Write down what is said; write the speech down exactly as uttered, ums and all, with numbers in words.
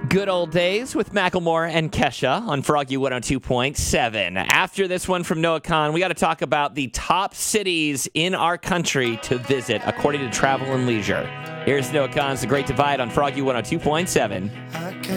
Good old days with Macklemore and Kesha on Froggy one oh two point seven. After this one from Noah Khan, we got to talk about the top cities in our country to visit, according to Travel and Leisure. Here's Noah Khan's The Great Divide on Froggy one oh two point seven.